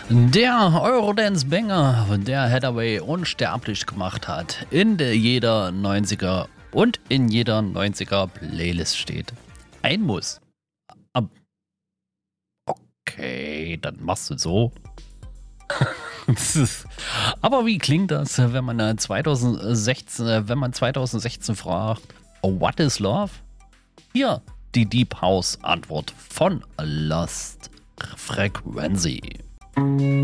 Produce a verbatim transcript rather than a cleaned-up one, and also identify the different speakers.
Speaker 1: Der Eurodance-Banger, der Hathaway unsterblich gemacht hat, in der jeder neunziger und in jeder neunziger Playlist steht. Ein Muss. Ab- Okay, dann machst du so. Das ist- Aber wie klingt das, wenn man äh, zweitausendsechzehn, äh, wenn man zweitausendsechzehn fragt, oh, what is love? Hier die Deep House Antwort von Lost Frequency.